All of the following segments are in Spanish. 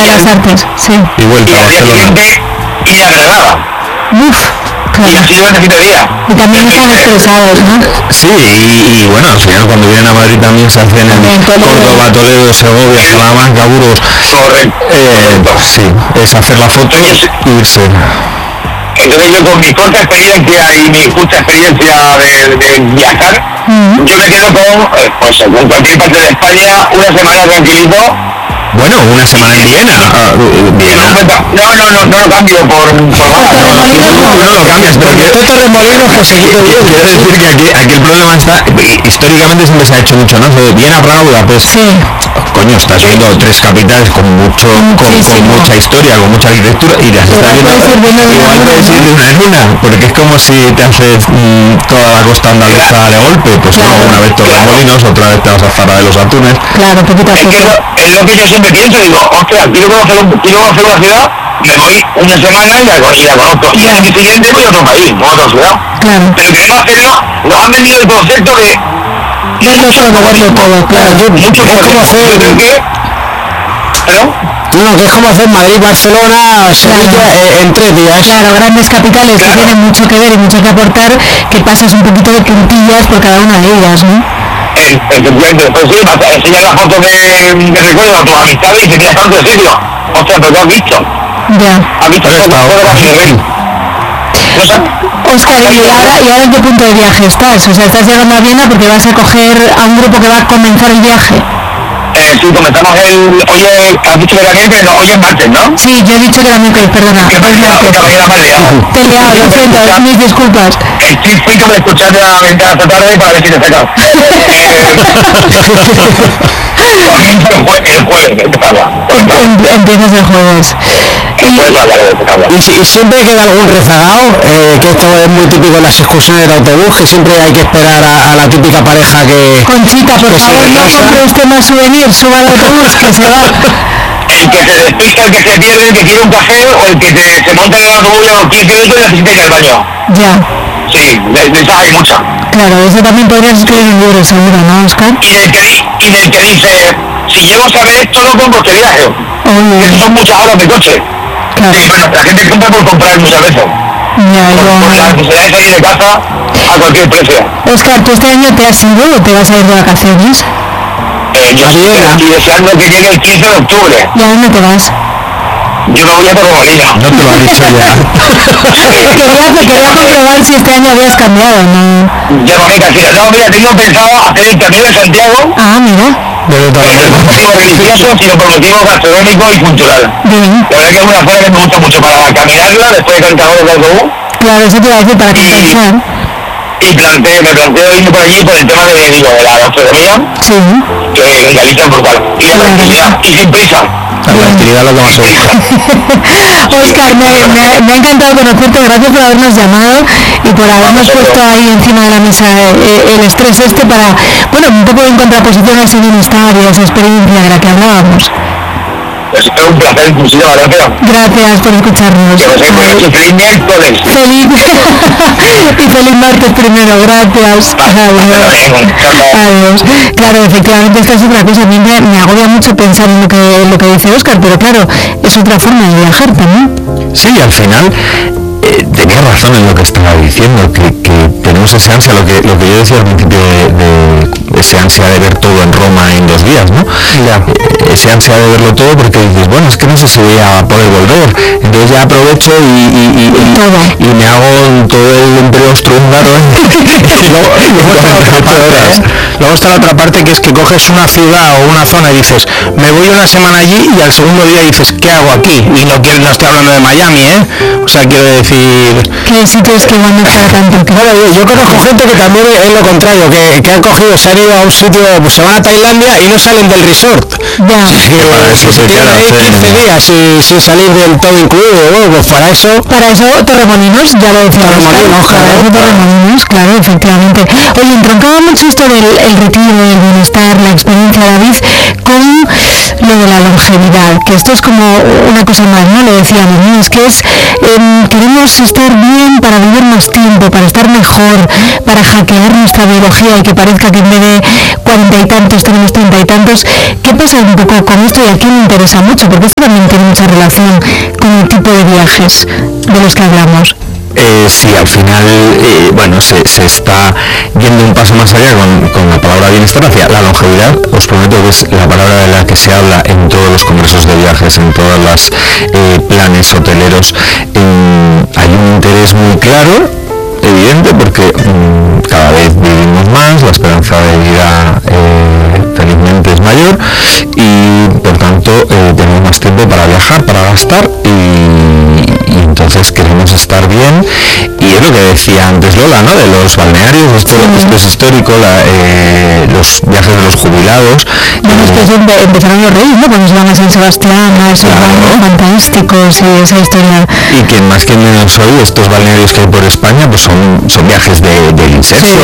de las Artes, sí. Y vuelta y a al día Barcelona. siguiente ir a Granada. Uf, Y claro. así durante 7 días. Y también están estresados, ¿no? Sí, y bueno, al final cuando vienen a Madrid también se hacen en En Toledo. Córdoba, Toledo, Segovia, Salamanca, Burgos. Correcto. Sí, es hacer la foto y irse. Entonces yo con mi corta experiencia y mi justa experiencia de viajar, yo me quedo con, pues en cualquier parte de España, una semana tranquilito. Bueno, una semana en Viena. Viena. No lo cambio por nada. No lo cambias, pero que Estos remolinos que se quite bien. quiero decir que aquí el problema está, históricamente siempre se ha hecho mucho, ¿no? De Viena, Praga, Budapest. Sí. Coño, estás viendo 3 capitales con mucho, con mucha historia, con mucha arquitectura y las estás viendo. puedes ir viendo de una Igual en una, puedes ir de una en una, porque es como si te haces toda la costa andaluza de golpe, pues Claro. una vez Torremolinos, otra vez te vas a Zara de los Atunes. Claro, poquito a Es que poco. es lo que yo siempre pienso, digo, hostia, quiero conocer una ciudad, me voy una semana y la conozco. Y al año siguiente voy a otro país, no a otra ciudad. Claro. Pero queremos hacerlo, nos han vendido el concepto de Verlo todo, claro. mucho Es como hacer- Yo creo que... ¿Perdón? No, que es como hacer Madrid, Barcelona, Sevilla en 3 días. Claro, grandes capitales que tienen mucho que ver y mucho que aportar, que pasas un poquito de puntillas por cada una de ellas, ¿no? Efectivamente, pues sí, vas a enseñar la foto de recuerdo a tus amistades y te miras tanto de sitio. Hostia, pero ¿qué has visto? Ya. ¿Has visto todo de la Rey? No sé. Óscar, ¿y ahora en qué punto de viaje estás? O sea, estás llegando a Viena porque vas a coger a un grupo que va a comenzar el viaje. Sí, comenzamos hoy has dicho que era miércoles, no, hoy es martes, ¿no? Sí, yo he dicho que era miércoles, perdona. Que me Es he liado, martes. que me he liado. Te he liado, lo siento, mis disculpas. Estoy frito de escucharte la ventana esta tarde para ver si te sacas. El jueves, empezaba. Empiezas el jueves. Y siempre queda algún rezagado, que esto es muy típico en las excursiones de autobús, que siempre hay que esperar a la típica pareja que... Conchita, por que se favor, no retrasa. compre usted más souvenirs, suba al autobús, que se va. El que se despista, el que se pierde, el que quiere un café o el que se monta en el autobús a los 15 minutos y necesita ir al baño. Ya, Sí, de esas hay muchas. claro, eso también podrías escribir un libro seguro, ¿no, Óscar? Y del que dice, si llego a saber esto no compro este viaje. Oye, Que son muchas horas de coche. claro, Sí, bueno, la gente compra por comprar muchas veces. ya, Por la necesidad de salir de casa a cualquier precio. Óscar, ¿tú este año te has ido o te vas a ir de vacaciones? Yo estoy deseando que llegue el 15 de octubre. ¿Y a dónde te vas? Yo me voy a Torremolinos. No te lo ha dicho ya. Quería comprobar si este año habías cambiado, ¿no? Ya no me casilla. No, mira, tengo pensado hacer el camino de Santiago. Ah, mira, Pero No por motivo religioso, sino por motivo gastronómico y cultural. bien. La verdad que es una zona que me gusta mucho para caminarla después de Cantagón del autobús. Claro, eso te iba a decir para compensar. Y me planteo irme por allí por el tema de la gastronomía, Sí, que en Galicia es brutal. Y la tranquilidad, y sin prisa. la tranquilidad es lo que más me gusta. Óscar, me ha encantado conocerte, gracias por habernos llamado y por habernos puesto ahí encima de la mesa el estrés para, bueno, un poco en contraposición a ese bienestar y a esa experiencia de la que hablábamos. Es un placer, muchísimas gracias. Gracias por escucharnos. Que os he feliz miércoles. Feliz y feliz martes primero, gracias. Adiós. Claro, efectivamente esta es otra cosa. A mí me agobia mucho pensar en lo que dice Óscar, pero claro, es otra forma de viajar también. Sí, al final tenía razón en lo que estaba diciendo, que tenemos ese ansia, lo que yo decía al principio de ese ansia de ver todo en Roma en 2 días, ¿no? Ese ansia de verlo todo porque dices, bueno, es que no sé si voy a poder volver, entonces ya aprovecho y me hago todo el imperio austrohúngaro Luego está la otra parte, que es que coges una ciudad o una zona y dices, me voy una semana allí, y al segundo día dices, ¿qué hago aquí? Y no estoy hablando de Miami, o sea, quiero decir... Que hay sitios que igual no para tanto. Claro, yo conozco gente que también es lo contrario, que han cogido, se han ido a un sitio, pues se van a Tailandia y no salen del resort. Ya. para eso se tiran ahí queda, 15 días sin salir del todo incluido. Bueno, pues para eso Torremolinos, ya lo decía Torremolinos, Óscar, claro. Torremolinos, claro, efectivamente. Oye, entroncaba mucho esto del retiro, del bienestar, la experiencia de David, con lo de la longevidad, que esto es como una cosa más, ¿no? Lo decíamos, ¿no? Es que queremos estar bien para vivir más tiempo, para estar mejor, para hackear nuestra biología y que parezca que en vez de 40 y tantos tenemos 30 y tantos. ¿Qué pasa un poco con esto? Y aquí me interesa mucho, porque esto también tiene mucha relación con el tipo de viajes de los que hablamos. Sí, al final, se está yendo un paso más allá con la palabra bienestar hacia la longevidad. Os prometo que es la palabra de la que se habla en todos los congresos de viajes, en todos los planes hoteleros. Hay un interés muy claro, evidente, porque cada vez vivimos más, la esperanza de vida felizmente es mayor y por tanto tenemos más tiempo para viajar, para gastar y entonces queremos estar bien. Y es lo que decía antes Lola, ¿no? De los balnearios, esto es histórico, los viajes de los jubilados. Bueno, empezaron los reyes, ¿no? Cuando se van a San Sebastián, a esos balnearios fantásticos y esa historia. Y que más que menos hoy estos balnearios que hay por España pues son viajes del inserso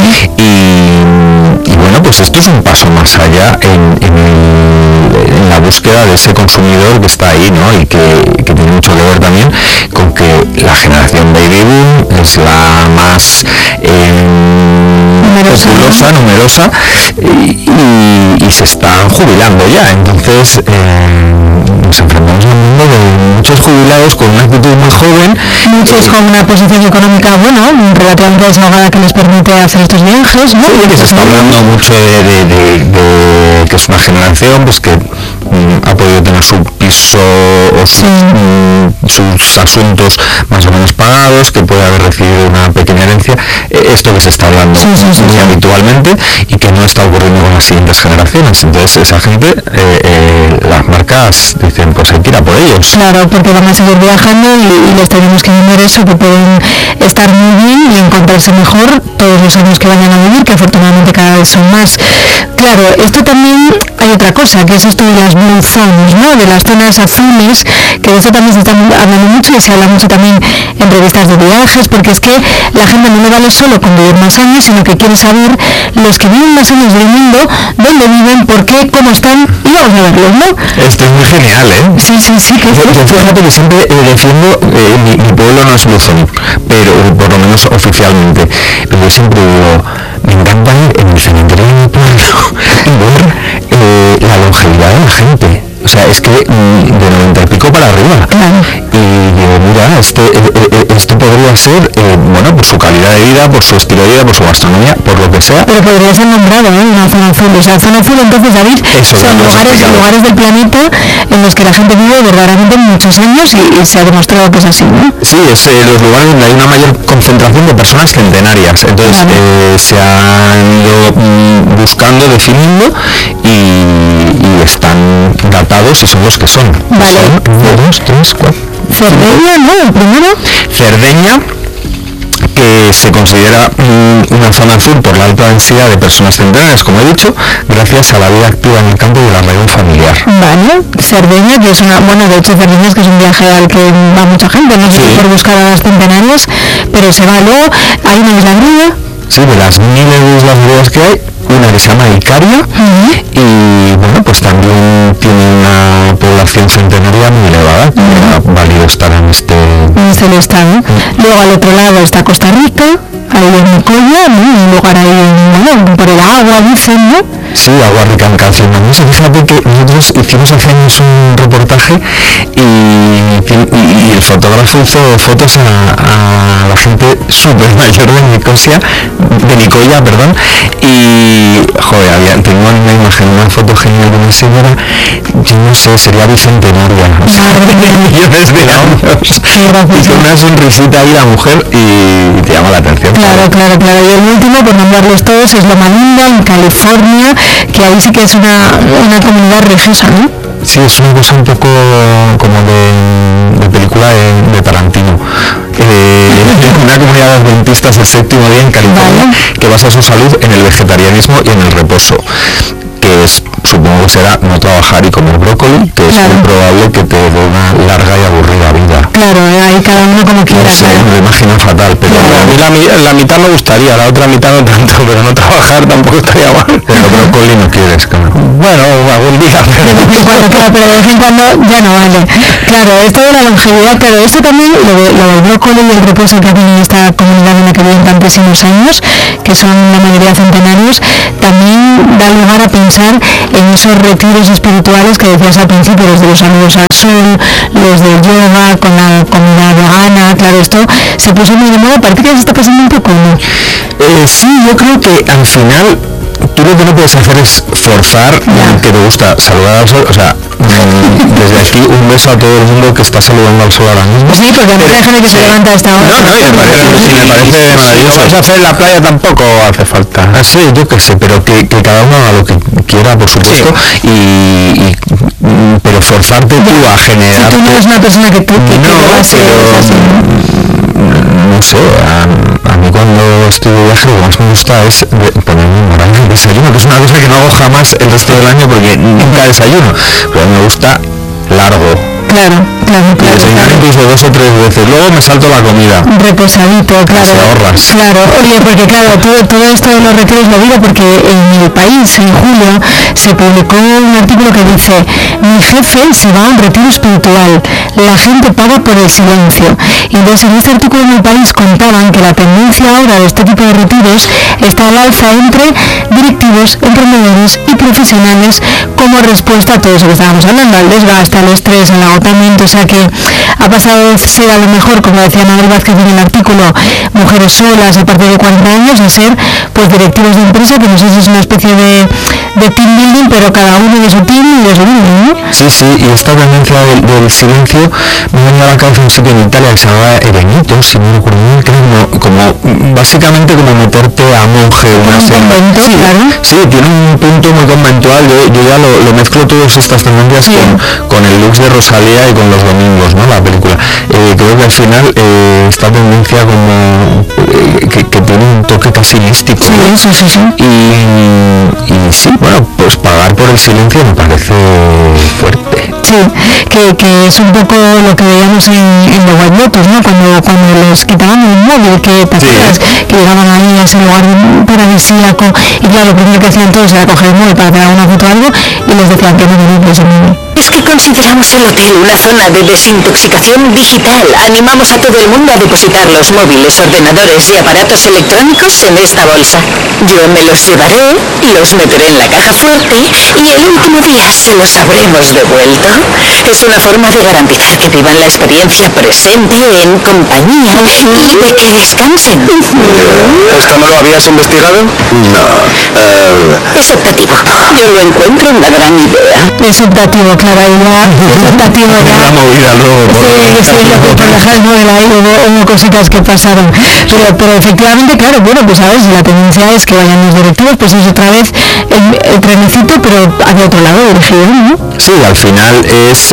y bueno, pues esto es un paso más allá en la búsqueda de ese consumidor que está ahí, ¿no? Y que tiene mucho que ver también con que la generación baby boom es la más numerosa y se están jubilando ya. Entonces nos enfrentamos a un mundo de muchos jubilados con una actitud muy joven, muchos con una posición económica relativamente desahogada que les permite hacer estos viajes, ¿no? Sí, que se está hablando mucho de que es una generación pues que ha podido tener su piso o sus asuntos más o menos pagados, que puede haber recibido una pequeña herencia, esto que se está hablando muy habitualmente y que no está ocurriendo con las siguientes generaciones. Entonces esa gente, las marcas dicen pues hay que ir a por ellos. Claro, porque van a seguir viajando y les tenemos que vender eso, que pueden estar muy bien y encontrarse mejor todos los años que vayan a vivir, que afortunadamente cada vez son más. Claro, esto también hay otra cosa, que es esto de las blue zones, ¿no? De las zonas azules, que de eso también se está hablando mucho y se habla mucho también en revistas de viajes, porque es que la gente no le vale solo con vivir más años, sino que quiere saber los que viven más años del mundo, dónde viven, por qué, cómo están, y vamos a verlos, ¿no? Esto es muy genial, ¿eh? Sí. Yo fíjate que siempre defiendo, mi pueblo no es luzón, pero por lo menos oficialmente, pero yo siempre digo, me encanta ir en el cementerio de mi pueblo y ver la longevidad de la gente. O sea, es que de 90 y pico para arriba. Y mira, esto podría ser, por su calidad de vida, por su estilo de vida, por su gastronomía, por lo que sea. Pero podría ser nombrado, una zona azul. O sea, zona azul, entonces, David, son lugares del planeta en los que la gente vive verdaderamente muchos años y se ha demostrado que es así, ¿no? Sí, es los lugares donde hay una mayor concentración de personas centenarias. Entonces, se han ido buscando, definiendo y están datados y son los que son. Vale. Son 1, 2, 3, 4. Cerdeña, ¿no? El primero. Cerdeña, que se considera una zona azul por la alta densidad de personas centenarias, como he dicho, gracias a la vida activa en el campo y la reunión familiar. Vale, Cerdeña, que es de hecho Cerdeña es que es un viaje al que va mucha gente, no sé si por buscar a las centenarias, pero se va luego, hay una isla griega. Sí, de las miles de islas griegas que hay, una que se llama Icaria, y pues también tiene una población centenaria muy elevada, que era válido estar en este listado. Luego al otro lado está Costa Rica, ahí en Nicoya, ¿no? Un lugar ahí, por el agua, dicen, ¿no? Sí, agua rica en calcio. Fíjate que nosotros hicimos hace años un reportaje y el fotógrafo hizo fotos a la gente súper mayor de Nicoya, y tengo una imagen, una foto genial de una señora, yo no sé, sería bicentenaria, o sea, millones de años, y con una sonrisita ahí la mujer y te llama la atención. Claro. Y el último, por nombrarlos todos, es Loma Linda, en California, que ahí sí que es una comunidad religiosa, ¿no? Sí, es una cosa un poco como de película de Tarantino. Una comunidad de adventistas del séptimo día en California, que basa su salud en el vegetarianismo y en el reposo, que es supongo que será no trabajar y comer brócoli, que es muy probable que te dé una larga y aburrida vida. Claro, ahí cada uno como quiera. No sé, me lo imagino fatal, pero a mí la mitad me gustaría, la otra mitad no tanto, pero no trabajar tampoco estaría mal. Pero brócoli no quieres, claro. Bueno, algún día. De vez en cuando, claro, pero de vez en cuando ya no vale. Claro, esto de la longevidad, pero esto también, lo del brócoli y el reposo que hacen en esta comunidad en la que viven tantísimos años, que son la mayoría centenarios, también da lugar a pensar en esos retiros espirituales que decías al principio, los de los saludos al sol, los del yoga, con la comida vegana. Claro, esto se puso muy de moda, parece que se está pasando un poco, ¿no? Sí, yo creo que al final tú lo que no puedes hacer es forzar que te gusta saludar al sol, o sea, desde aquí un beso a todo el mundo que está saludando al sol ahora mismo. Sí, porque hay mucha gente que se levanta a esta hora. No, me parece maravilloso. Vas a hacer en la playa tampoco hace falta. Sí, yo qué sé, pero que cada uno haga lo que quiera, por supuesto, pero forzarte tú a generar... Si tú no eres una persona que tú... No sé, a mí cuando estoy de viaje lo que más me gusta es ponerme un naranja en desayuno, que es una cosa que no hago jamás el resto del año porque nunca desayuno, pero me gusta largo. Claro. Desayunar incluso 2 o 3 veces, luego me salto la comida. Reposadito, claro. Se ahorras. Claro, oye, porque claro, todo esto de los retiros lo digo porque en El País, en julio, se publicó un artículo que dice: mi jefe se va a un retiro espiritual, la gente paga por el silencio. Y entonces en este artículo en El País contaban que la tendencia ahora de este tipo de retiros está al alza entre directivos, emprendedores y profesionales como respuesta a todo eso que estábamos hablando, al desgaste, al estrés, al agotamiento. O sea que ha pasado de ser, a lo mejor, como decía Mabel Vázquez en el artículo, mujeres solas a partir de 40 años, a ser pues directivos de empresa, que no sé si es una especie de team building, pero cada uno de su team y de su building, ¿no? Sí, y esta tendencia del silencio me venía a la cabeza un sitio en Italia que se llamaba Erenito, si no recuerdo bien, que era como básicamente como meterte a monje una semana. Sí, claro. Sí, tiene un punto muy conventual. Yo ya lo mezclo todas estas tendencias con el looks de Rosalía y con Los Domingos, ¿no? La película. Creo que al final esta tendencia como que tiene un toque casi místico. Sí. Y sí, bueno, pues pagar por el silencio me parece fuerte. Sí, que es un poco lo que veíamos en The White Lotus, ¿no? Cuando les quitaban el móvil, que te acuerdas, que llegaban ahí a ese lugar paradisíaco, y claro, lo primero que hacían todos era coger el móvil para pegar una foto o algo, y les decían que no tenían ese móvil. Es que consideramos el hotel una zona de desintoxicación digital. Animamos a todo el mundo a depositar los móviles, ordenadores y aparatos electrónicos en esta bolsa. Yo me los llevaré, los meteré en la caja fuerte y el último día se los habremos devuelto. Es una forma de garantizar que vivan la experiencia presente en compañía y de que descansen. ¿Esto no lo habías investigado? No. Es optativo. Yo lo encuentro una gran idea. Es optativo, claro, es optativo ya. La movida luego. Sí, lo que por dejar el móvil ahí hubo cositas que pasaron. Pero efectivamente, claro, bueno, pues a ver, si la tendencia es que vayan los directivos, pues es otra vez el trenecito, pero hacia otro lado, ¿no? Sí, al final es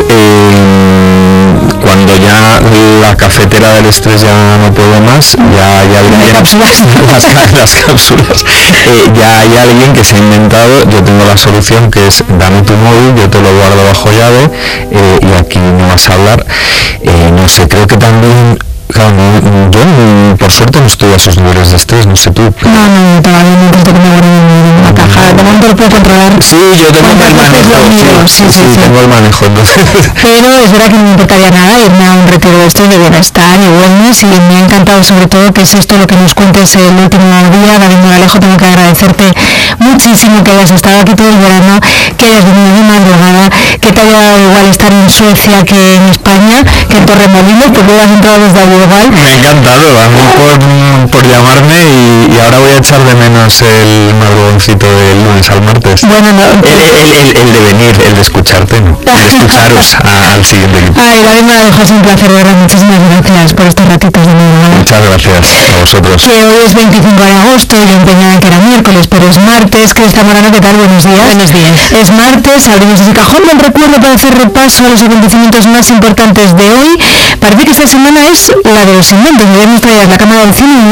cuando ya la cafetera del estrés ya no puede más, ya hay alguien... Las cápsulas. Ya hay alguien que se ha inventado, yo tengo la solución, que es dame tu móvil, yo te lo guardo bajo llave y aquí no vas a hablar. No sé, creo que también... Claro, yo por suerte no estoy a esos niveles de estrés, no sé tú. No, todavía no intento que me guarden en una caja, de momento lo puedo controlar. Sí, yo tengo el manejo, sí, tengo el manejo, entonces. Pero es verdad que no me importaría nada irme a un retiro de estos de bienestar y wellness, y me ha encantado sobre todo que es esto lo que nos cuentes el último día. David Moralejo, tengo que agradecerte muchísimo que hayas estado aquí todo el verano, que hayas venido de madrugada, que te haya dado igual estar en Suecia que en España, que en Torremolinos, porque has entrado desde allí igual. Me ha encantado, a mí por llamarme y ahora voy a echar de menos el madrugoncito del lunes al martes. Bueno, no, el de venir, el de escucharte, no, el de escucharos al siguiente equipo. Ay, David Moralejo, es un placer, de verdad, muchísimas gracias por estos ratitos de madrugada. Muchas gracias a vosotros. Que hoy es 25 de agosto, yo empeñada en que era miércoles, pero es martes. Crista Morano, ¿qué tal? Buenos días. Buenos días. Es martes, abrimos ese cajón del recuerdo para hacer repaso a los acontecimientos más importantes de hoy. Parece que esta semana es la de los inventos. Ya nos traías la cámara del cine, ¿no?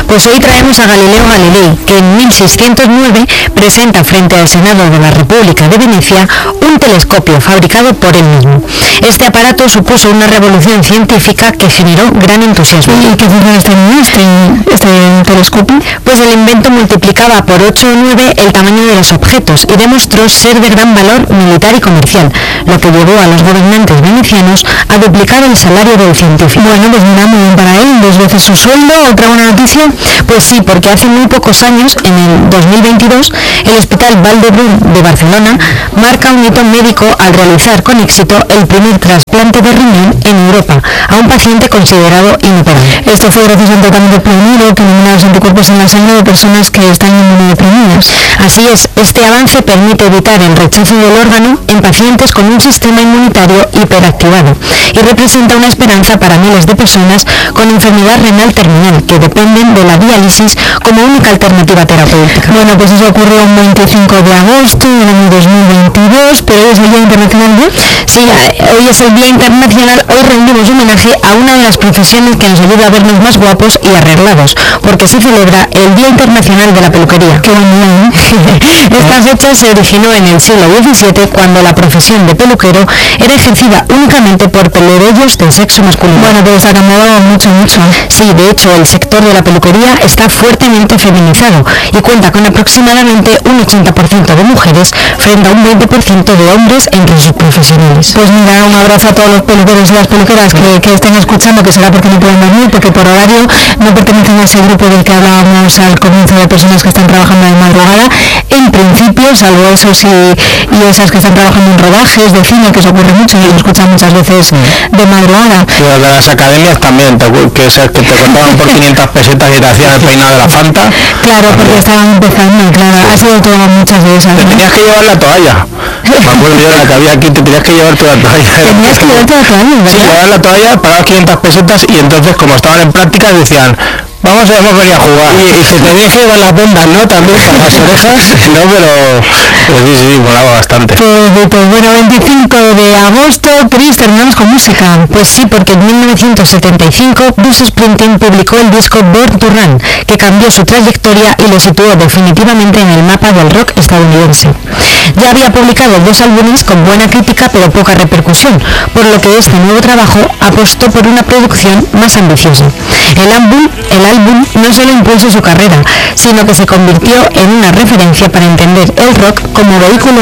Pues hoy traemos a Galileo Galilei, que en 1609 presenta frente al Senado de la República de Venecia un telescopio fabricado por él mismo. Este aparato supuso una revolución científica que generó gran entusiasmo. ¿Y qué funciones tenía este telescopio? Pues el invento multiplicaba por 8 o 9 el tamaño de los objetos y demostró ser de gran valor militar y comercial, lo que llevó a los gobernantes venecianos a duplicar el salario del científico. Bueno, pues mira, muy bien para él, 2 veces su sueldo. ¿Otra buena noticia? Pues sí, porque hace muy pocos años, en el 2022, el Hospital Vall d'Hebron de Barcelona marca un hito médico al realizar con éxito el primer trasplante de riñón en Europa a un paciente considerado inoperable. Esto fue gracias a un tratamiento pionero que elimina los anticuerpos en la sangre de personas que están inmunodeprimidas. Así es, este avance permite evitar el rechazo del órgano en pacientes con un sistema inmunitario hiperactivado y representa una esperanza para miles de personas con enfermedad renal terminal que dependen de la diálisis como única alternativa terapéutica. Bueno, pues eso ocurrió el 25 de agosto del año 2022, pero hoy es el Día Internacional de... Sí, hoy es el Día Internacional, hoy rendimos homenaje a una de las profesiones que nos ayuda a vernos más guapos y arreglados, porque se celebra el Día Internacional de la Peluquería. Qué buen día, ¿eh? Esta fecha se originó en el siglo XVII, cuando la profesión de peluquero era ejercida únicamente por plebeyo del sexo masculino. Bueno, pero se ha cambiado mucho. Sí, de hecho, el sector de la peluquería está fuertemente feminizado y cuenta con aproximadamente un 80% de mujeres frente a un 20% de hombres entre sus profesionales. Pues mira, un abrazo a todos los peluqueros y las peluqueras que estén escuchando, que será porque no pueden dormir, porque por horario no pertenecen a ese grupo del que hablábamos al comienzo de personas que están trabajando de madrugada. En principio, salvo esos y esas que están trabajando en rodajes de cine, que eso ocurre mucho y lo escuchan muchas veces de madrugada. Y de las academias también, que te cortaban por 500 pesetas y te hacían el peinado de la Fanta. Claro, porque estaban empezando, claro, ha sido todo muchas de esas. Te tenías que llevar la toalla. Me acuerdo yo de la que había aquí, te tenías que llevar toda la toalla. Tenías que llevar toda la toalla, ¿verdad? Sí, llevar la toalla, pagabas 500 pesetas y entonces, como estaban en prácticas, decían... hemos venido a jugar. Y se tenías que llevar las bombas, ¿no? También para las orejas. No, pero sí, volaba bastante. Bueno, 25 de agosto, Chris, terminamos con música. Pues sí, porque en 1975 Bruce Springsteen publicó el disco Born to Run, que cambió su trayectoria y lo situó definitivamente en el mapa del rock estadounidense. Ya había publicado 2 álbumes con buena crítica pero poca repercusión, por lo que este nuevo trabajo apostó por una producción más ambiciosa. El álbum no solo impulsó su carrera, sino que se convirtió en una referencia para entender el rock como vehículo